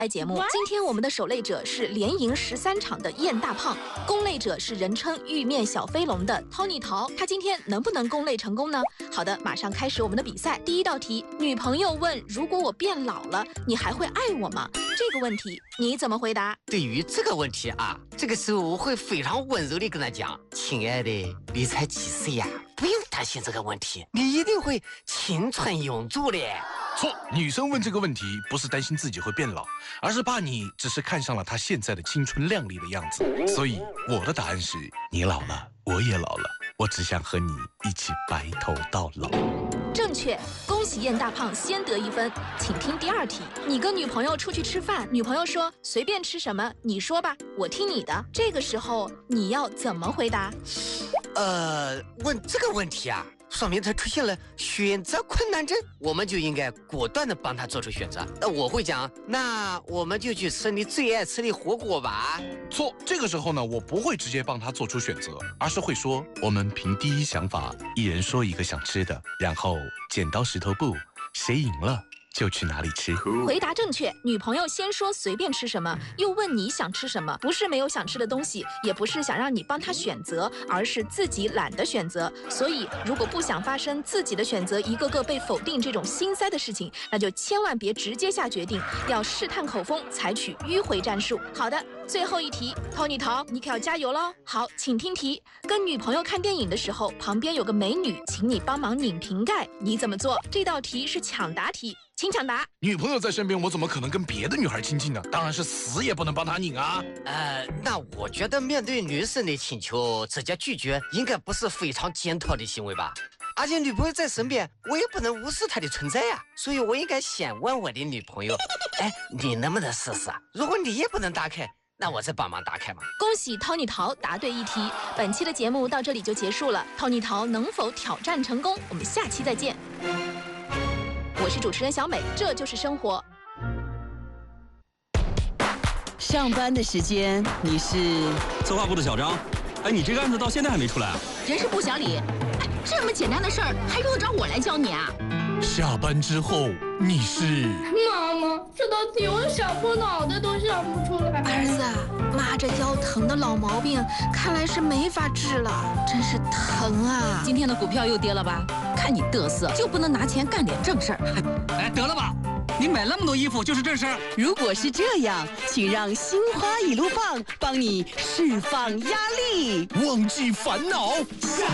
来节目。今天我们的守擂者是连赢13场的燕大胖，攻擂者是人称玉面小飞龙的 Tony 桃。他今天能不能攻擂成功呢？好的，马上开始我们的比赛。第一道题，女朋友问：如果我变老了，你还会爱我吗？这个问题你怎么回答？ 对于这个问题啊，这个时候我会非常温柔地跟他讲：亲爱的，你才几岁呀？不用担心这个问题，你一定会青春永驻的。 错，女生问这个问题不是担心自己会变老，而是怕你只是看上了她现在的青春靓丽的样子。所以我的答案是：你老了，我也老了，我只想和你一起白头到老。 正确，恭喜燕大胖先得1分。请听第二题，你跟女朋友出去吃饭，女朋友说随便吃什么，你说吧，我听你的。这个时候你要怎么回答？ 问这个问题啊，说明他出现了选择困难症，我们就应该果断的帮他做出选择。我会讲，那我们就去吃你最爱吃的火锅吧。 错，这个时候呢，我不会直接帮他做出选择，而是会说，我们凭第一想法，一人说一个想吃的，然后剪刀石头布，谁赢了就去哪里吃。 回答正确，女朋友先说随便吃什么，又问你想吃什么，不是没有想吃的东西，也不是想让你帮她选择，而是自己懒得选择。所以如果不想发生自己的选择一个个被否定这种心塞的事情，那就千万别直接下决定，要试探口风，采取迂回战术。好的，最后一题 ，Tony 桃，你可要加油喽。好，请听题，跟女朋友看电影的时候，旁边有个美女，请你帮忙拧瓶盖，你怎么做？这道题是抢答题。请抢答。 女朋友在身边，我怎么可能跟别的女孩亲近呢？当然是死也不能帮她拧啊！ 那我觉得面对女生的请求，直接拒绝应该不是非常检讨的行为吧？而且女朋友在身边，我也不能无视她的存在呀，所以我应该先问我的女朋友：哎，你能不能试试？如果你也不能打开，那我再帮忙打开嘛。 恭喜 Tony 桃答对1题，本期的节目到这里就结束了。Tony 桃能否挑战成功？我们下期再见。我是主持人小美，这就是生活。 上班的时间你是策划部的小张。哎，你这个案子到现在还没出来啊？ 人事部小李，哎，这么简单的事儿还用得着我来教你啊？ 下班之后你是妈妈，这道题我想破脑袋都想不出来。 儿子，妈这腰疼的老毛病看来是没法治了，真是疼啊！ 今天的股票又跌了吧？看你嘚瑟，就不能拿钱干点正事儿？ 哎，得了吧，你买那么多衣服就是正事儿。 如果是这样，请让心花一路放帮你释放压力， 忘记烦恼。